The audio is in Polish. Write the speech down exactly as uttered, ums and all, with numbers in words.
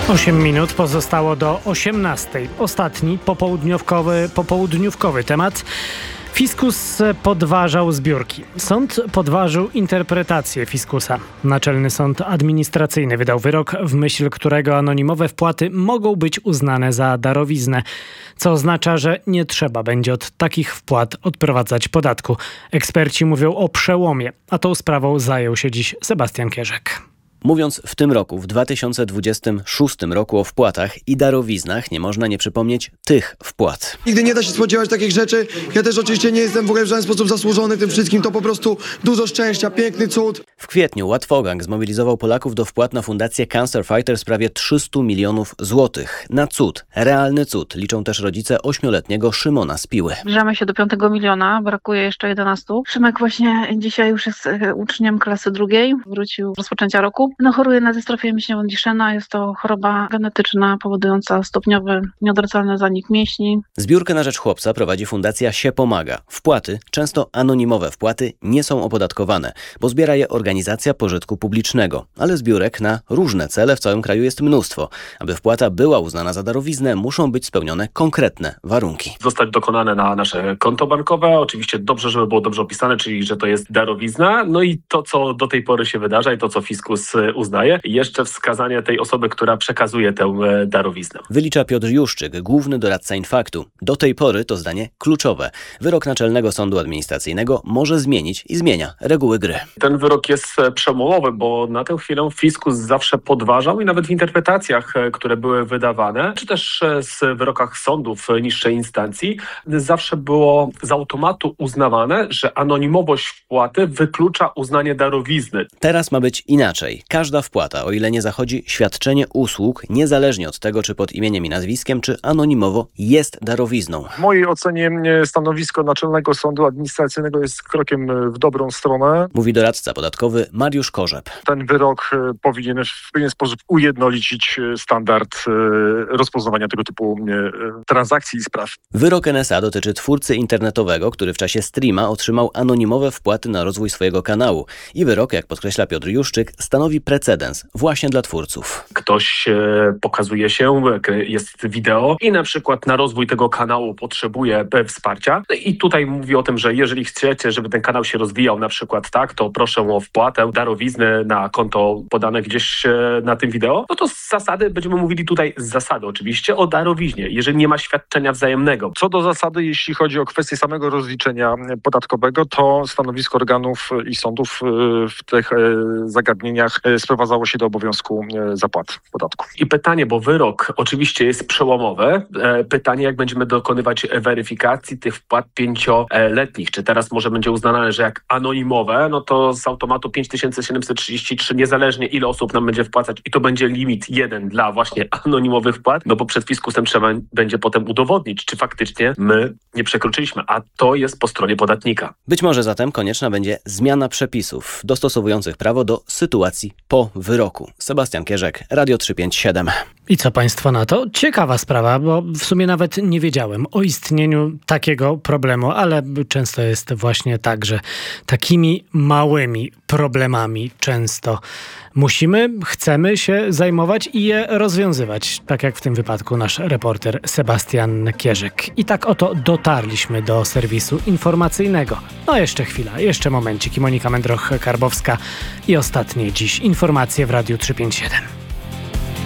osiem minut pozostało do osiemnastej. Ostatni popołudniówkowy, popołudniówkowy temat. Fiskus podważał zbiórki. Sąd podważył interpretację fiskusa. Naczelny Sąd Administracyjny wydał wyrok, w myśl którego anonimowe wpłaty mogą być uznane za darowiznę, co oznacza, że nie trzeba będzie od takich wpłat odprowadzać podatku. Eksperci mówią o przełomie, a tą sprawą zajął się dziś Sebastian Kierzek. Mówiąc w tym roku, w dwa tysiące dwudziestym szóstym roku o wpłatach i darowiznach, nie można nie przypomnieć tych wpłat. Nigdy nie da się spodziewać takich rzeczy. Ja też oczywiście nie jestem w ogóle w żaden sposób zasłużony tym wszystkim. To po prostu dużo szczęścia, piękny cud. W kwietniu Łatwogang zmobilizował Polaków do wpłat na fundację Cancer Fighters prawie trzysta milionów złotych. Na cud, realny cud, liczą też rodzice ośmioletniego Szymona z Piły. Zbliżamy się do piątego miliona, brakuje jeszcze jedenastu. Szymek właśnie dzisiaj już jest uczniem klasy drugiej, wrócił z rozpoczęcia roku. No, choruje na dystrofię mięśniową Duchenne. Jest to choroba genetyczna powodująca stopniowy, nieodwracalny zanik mięśni. Zbiórkę na rzecz chłopca prowadzi Fundacja Się Pomaga. Wpłaty, często anonimowe wpłaty, nie są opodatkowane, bo zbiera je organizacja pożytku publicznego. Ale zbiórek na różne cele w całym kraju jest mnóstwo. Aby wpłata była uznana za darowiznę, muszą być spełnione konkretne warunki. Zostać dokonane na nasze konto bankowe. Oczywiście dobrze, żeby było dobrze opisane, czyli że to jest darowizna. No i to, co do tej pory się wydarza i to, co fiskus uznaje, jeszcze wskazanie tej osoby, która przekazuje tę darowiznę. Wylicza Piotr Juszczyk, główny doradca Infaktu. Do tej pory to zdanie kluczowe. Wyrok Naczelnego Sądu Administracyjnego może zmienić i zmienia reguły gry. Ten wyrok jest przełomowy, bo na tę chwilę fiskus zawsze podważał i nawet w interpretacjach, które były wydawane, czy też z wyrokach sądów niższej instancji, zawsze było z automatu uznawane, że anonimowość wpłaty wyklucza uznanie darowizny. Teraz ma być inaczej. Każda wpłata, o ile nie zachodzi świadczenie usług, niezależnie od tego, czy pod imieniem i nazwiskiem, czy anonimowo, jest darowizną. W mojej ocenie stanowisko Naczelnego Sądu Administracyjnego jest krokiem w dobrą stronę. Mówi doradca podatkowy Mariusz Korzeb. Ten wyrok powinien w pewien sposób ujednolicić standard rozpoznawania tego typu transakcji i spraw. Wyrok N S A dotyczy twórcy internetowego, który w czasie streama otrzymał anonimowe wpłaty na rozwój swojego kanału. I wyrok, jak podkreśla Piotr Juszczyk, stanowi precedens właśnie dla twórców. Ktoś e, pokazuje się, jest wideo i na przykład na rozwój tego kanału potrzebuje wsparcia. I tutaj mówi o tym, że jeżeli chcecie, żeby ten kanał się rozwijał na przykład tak, to proszę o wpłatę, darowiznę na konto podane gdzieś e, na tym wideo. No to z zasady będziemy mówili tutaj z zasady oczywiście o darowiźnie, jeżeli nie ma świadczenia wzajemnego. Co do zasady, jeśli chodzi o kwestię samego rozliczenia podatkowego, to stanowisko organów i sądów w tych zagadnieniach sprowadzało się do obowiązku zapłaty podatku. I pytanie, bo wyrok oczywiście jest przełomowy. Pytanie, jak będziemy dokonywać weryfikacji tych wpłat pięcioletnich. Czy teraz może będzie uznane, że jak anonimowe, no to z automatu pięć tysięcy siedemset trzydzieści trzy, niezależnie ile osób nam będzie wpłacać i to będzie limit jeden dla właśnie anonimowych wpłat, no bo przed fiskusem trzeba będzie potem udowodnić, czy faktycznie my nie przekroczyliśmy, a to jest po stronie podatnika. Być może zatem konieczna będzie zmiana przepisów dostosowujących prawo do sytuacji po wyroku. Sebastian Kierzek, Radio trzysta pięćdziesiąt siedem. I co państwo na to? Ciekawa sprawa, bo w sumie nawet nie wiedziałem o istnieniu takiego problemu, ale często jest właśnie tak, że takimi małymi problemami często musimy, chcemy się zajmować i je rozwiązywać, tak jak w tym wypadku nasz reporter Sebastian Kierzek. I tak oto dotarliśmy do serwisu informacyjnego. No jeszcze chwila, jeszcze momencik. I Monika Mędroch-Karbowska i ostatnie dziś informacje w Radiu trzysta pięćdziesiąt siedem.